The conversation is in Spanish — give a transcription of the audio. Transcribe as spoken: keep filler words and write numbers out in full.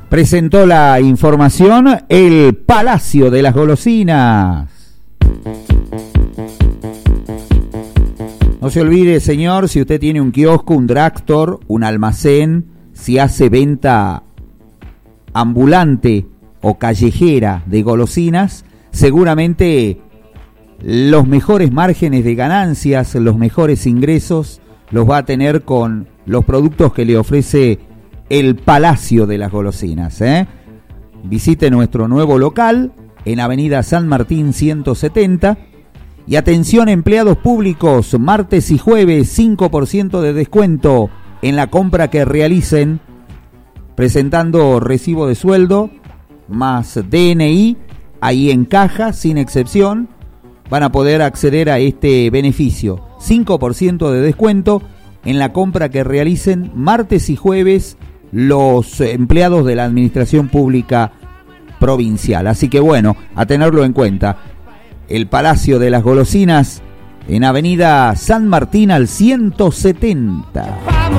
presentó la información el Palacio de las Golosinas. No se olvide, señor, si usted tiene un kiosco, un drugstore, un almacén, si hace venta ambulante o callejera de golosinas, seguramente los mejores márgenes de ganancias, los mejores ingresos los va a tener con los productos que le ofrece el Palacio de las Golosinas, ¿eh? Visite nuestro nuevo local en Avenida San Martín ciento setenta. Y atención, empleados públicos, martes y jueves cinco por ciento de descuento en la compra que realicen presentando recibo de sueldo más D N I, ahí en caja, sin excepción, van a poder acceder a este beneficio. cinco por ciento de descuento en la compra que realicen martes y jueves los empleados de la Administración Pública Provincial. Así que bueno, a tenerlo en cuenta. El Palacio de las Golosinas en Avenida San Martín al ciento setenta.